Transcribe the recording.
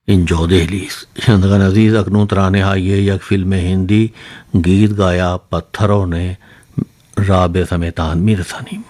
इंजो दहलीज शंदगन अजीज अकनू तराने हाइए यक फिल्म हिंदी गीत गाया पत्थरों ने राबे समेतान मीरसानी।